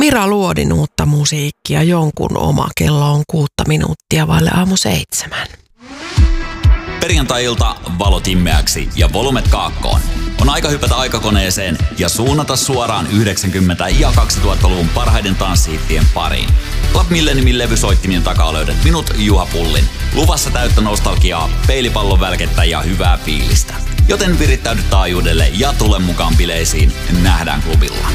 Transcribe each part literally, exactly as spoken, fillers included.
Mira Luodin uutta musiikkia, jonkun oma kello on kuutta minuuttia vaille aamu seitsemän. Perjantai-ilta valot immeäksi ja volumet kaakkoon. On aika hypätä aikakoneeseen ja suunnata suoraan yhdeksänkymmentä- ja kaksituhattaluvun parhaiden tanssihittien pariin. Club Milleniumin levysoittimien takaa löydät minut, Juha Pullin. Luvassa täyttä nostalgiaa, peilipallon välkettä ja hyvää fiilistä. Joten virittäydy taajuudelle ja tule mukaan bileisiin. Nähdään klubilla.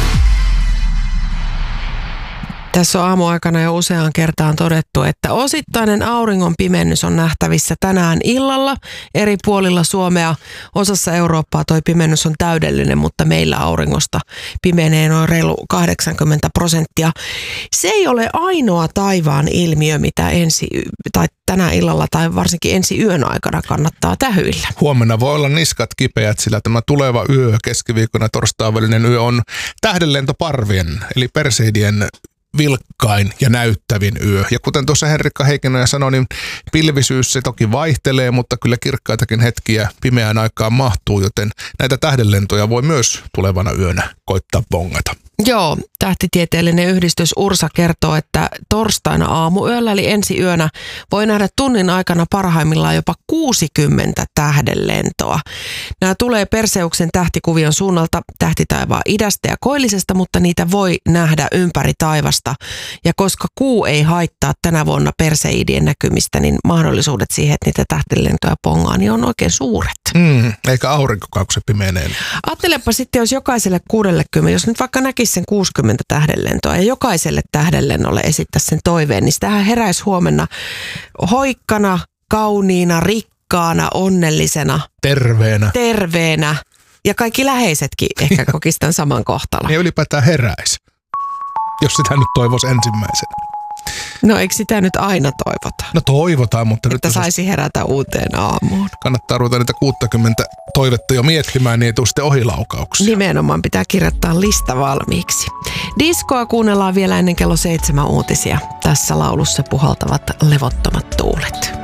Tässä on aamuaikana jo useaan kertaan todettu, että osittainen auringon pimennys on nähtävissä tänään illalla eri puolilla Suomea. Osassa Eurooppaa toi pimennys on täydellinen, mutta meillä auringosta pimenee noin reilu kahdeksankymmentä prosenttia. Se ei ole ainoa taivaan ilmiö, mitä ensi tai tänä illalla tai varsinkin ensi yön aikana kannattaa tähyillä. Huomenna voi olla niskat kipeät, sillä tämä tuleva yö, keskiviikkona torstain välinen yö on tähdenlentoparvien eli Perseidien vilkkain ja näyttävin yö. Ja kuten tuossa Henrikka Heikkinen sanoi, niin pilvisyys se toki vaihtelee, mutta kyllä kirkkaitakin hetkiä pimeään aikaan mahtuu, joten näitä tähdenlentoja voi myös tulevana yönä koittaa bongata. Joo, tähtitieteellinen yhdistys Ursa kertoo, että torstaina aamuyöllä eli ensi yönä voi nähdä tunnin aikana parhaimmillaan jopa kuusikymmentä tähdenlentoa. Nämä tulee Perseuksen tähtikuvion suunnalta tähtitaivaan idästä ja koillisesta, mutta niitä voi nähdä ympäri taivasta. Ja koska kuu ei haittaa tänä vuonna Perseidien näkymistä, niin mahdollisuudet siihen, että niitä tähdenlentoja pongaa, niin on oikein suuret. Mm, eikä aurinkokaan, kun se pimenee. Ajattelepa sitten, jos jokaiselle kuusikymmentä, jos nyt vaikka näkisi sen kuusikymmentä tähdenlentoa ja jokaiselle tähdenlennolle esittäisi sen toiveen, niin sitähän heräisi huomenna hoikkana, kauniina, rikkaana, onnellisena. Terveenä. Terveenä. Ja kaikki läheisetkin ehkä kokisi tämän saman kohtalon. Ja ylipäätään heräisi, jos sitä nyt toivoisi ensimmäisenä. No eikö sitä nyt aina toivota? No toivotaan, mutta että nyt saisi herätä uuteen aamuun. Kannattaa ruveta niitä kuusikymmentä toivetta jo miettimään, niin ei tule sitten ohilaukauksia. Nimenomaan pitää kirjoittaa lista valmiiksi. Diskoa kuunnellaan vielä ennen kello seitsemän uutisia. Tässä laulussa puhaltavat levottomat tuulet.